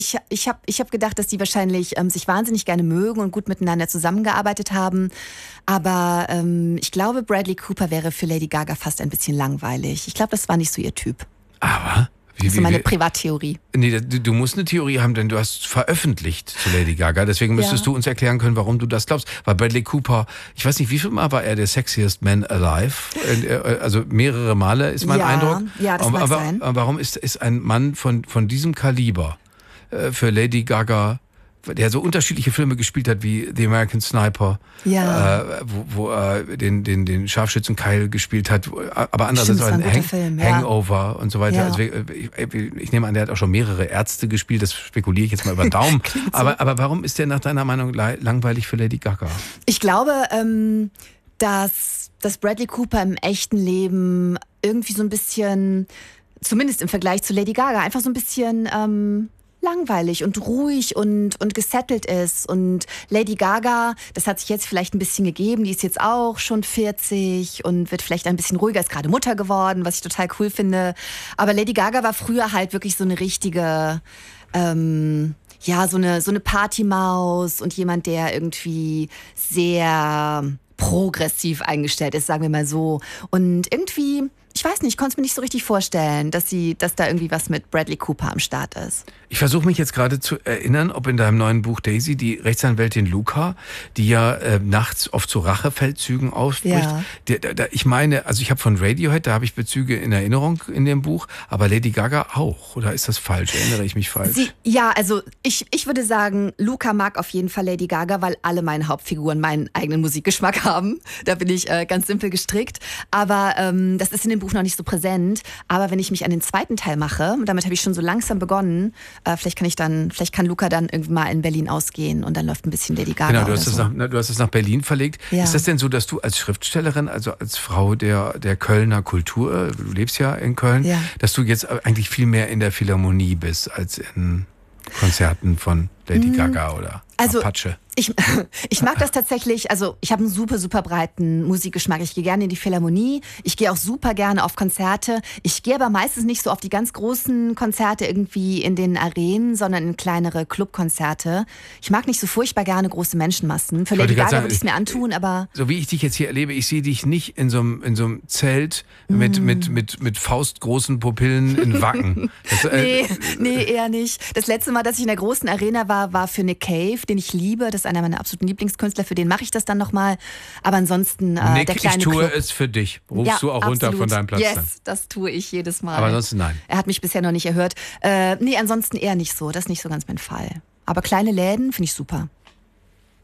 ich hab gedacht, dass die wahrscheinlich sich wahnsinnig gerne mögen und gut miteinander zusammengearbeitet haben. Aber ich glaube, Bradley Cooper wäre für Lady Gaga fast ein bisschen langweilig. Ich glaube, das war nicht so ihr Typ. Aber? Das ist meine Privattheorie. Nee, du musst eine Theorie haben, denn du hast veröffentlicht zu Lady Gaga. Deswegen müsstest du uns erklären können, warum du das glaubst. Weil Bradley Cooper, ich weiß nicht, wie viel Mal war er der sexiest man alive? Also mehrere Male ist mein Eindruck. Ja, das mag sein. Aber warum ist ein Mann von diesem Kaliber für Lady Gaga, der so unterschiedliche Filme gespielt hat wie The American Sniper, wo er den Scharfschützen Kyle gespielt hat, aber andererseits auch ein Hangover und so weiter. Ja. Also ich nehme an, der hat auch schon mehrere Ärzte gespielt, das spekuliere ich jetzt mal über den Daumen. aber warum ist der nach deiner Meinung langweilig für Lady Gaga? Ich glaube, dass Bradley Cooper im echten Leben irgendwie so ein bisschen, zumindest im Vergleich zu Lady Gaga, einfach so ein bisschen langweilig und ruhig und gesettelt ist. Und Lady Gaga, das hat sich jetzt vielleicht ein bisschen gegeben, die ist jetzt auch schon 40 und wird vielleicht ein bisschen ruhiger, ist gerade Mutter geworden, was ich total cool finde. Aber Lady Gaga war früher halt wirklich so eine richtige, so eine Partymaus und jemand, der irgendwie sehr progressiv eingestellt ist, sagen wir mal so. Und irgendwie, ich weiß nicht, ich konnte es mir nicht so richtig vorstellen, dass da irgendwie was mit Bradley Cooper am Start ist. Ich versuche mich jetzt gerade zu erinnern, ob in deinem neuen Buch Daisy die Rechtsanwältin Luca, die ja nachts oft zu Rachefeldzügen ausbricht. Ja. Ich meine, also ich habe von Radiohead, da habe ich Bezüge in Erinnerung in dem Buch, aber Lady Gaga auch. Oder ist das falsch? Erinnere ich mich falsch? Also ich würde sagen, Luca mag auf jeden Fall Lady Gaga, weil alle meine Hauptfiguren meinen eigenen Musikgeschmack haben. Da bin ich ganz simpel gestrickt. Aber das ist in dem Buch noch nicht so präsent. Aber wenn ich mich an den zweiten Teil mache, und damit habe ich schon so langsam begonnen, vielleicht kann Luca dann irgendwann mal in Berlin ausgehen und dann läuft ein bisschen Lady Gaga. Genau, du hast es nach Berlin verlegt. Ja. Ist das denn so, dass du als Schriftstellerin, also als Frau der Kölner Kultur, du lebst ja in Köln, dass du jetzt eigentlich viel mehr in der Philharmonie bist als in Konzerten von Lady Gaga oder Apache? Ich mag das tatsächlich, also ich habe einen super, super breiten Musikgeschmack. Ich gehe gerne in die Philharmonie, ich gehe auch super gerne auf Konzerte. Ich gehe aber meistens nicht so auf die ganz großen Konzerte irgendwie in den Arenen, sondern in kleinere Clubkonzerte. Ich mag nicht so furchtbar gerne große Menschenmassen. Für Lady Gaga würde ich es mir antun, aber... So wie ich dich jetzt hier erlebe, ich sehe dich nicht in so einem Zelt mit faustgroßen Pupillen in Wacken. Nee, eher nicht. Das letzte Mal, dass ich in der großen Arena war für Nick Cave, den ich liebe. Das ist einer meiner absoluten Lieblingskünstler, für den mache ich das dann nochmal. Aber ansonsten Nick, der kleine ich tue Club. Es für dich. Rufst du auch runter absolut. von deinem Platz dann? Yes, das tue ich jedes Mal. Aber ansonsten nein. Er hat mich bisher noch nicht erhört. Nee, ansonsten eher nicht so. Das ist nicht so ganz mein Fall. Aber kleine Läden finde ich super.